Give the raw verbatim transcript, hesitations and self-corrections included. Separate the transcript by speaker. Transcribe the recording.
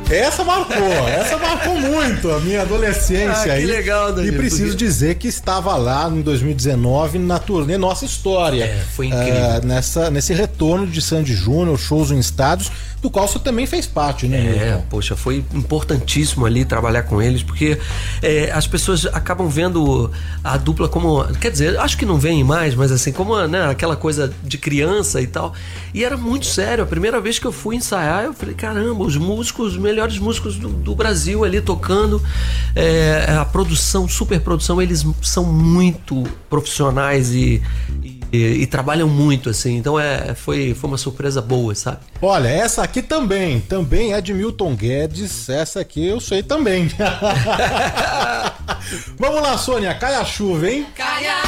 Speaker 1: Essa marcou, essa marcou muito a minha adolescência
Speaker 2: ah,
Speaker 1: aí.
Speaker 2: Que legal, Danilo.
Speaker 1: E preciso
Speaker 2: porque...
Speaker 1: dizer que estava lá em dois mil e dezenove na turnê Nossa História.
Speaker 2: É, foi incrível.
Speaker 1: Uh, nessa, nesse retorno de Sandy Júnior, shows em estádios, do qual você também fez parte, né,
Speaker 2: É,
Speaker 1: Milton?
Speaker 2: poxa, foi importantíssimo ali trabalhar com eles, porque é, as pessoas acabam vendo a dupla como, quer dizer, acho que não veem mais, mas assim, como, né, aquela coisa de criança e tal. E era muito sério. A primeira vez que eu fui ensaiar, eu falei, caramba, os músicos, os melhores músicos do, do Brasil ali tocando, é, a produção, super produção, eles são muito profissionais e, e, e, e trabalham muito, assim. Então é, foi, foi uma surpresa boa, sabe?
Speaker 1: Olha, essa aqui também, também é de Milton Guedes, essa aqui eu sei também. Vamos lá, Sônia, cai a chuva, hein?
Speaker 3: Cai a